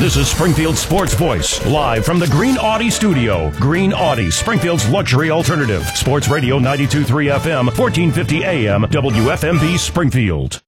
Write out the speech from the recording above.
This is Springfield Sports Voice, live from the Green Audi studio. Green Audi, Springfield's luxury alternative. Sports Radio 92.3 FM, 1450 AM, WFMB Springfield.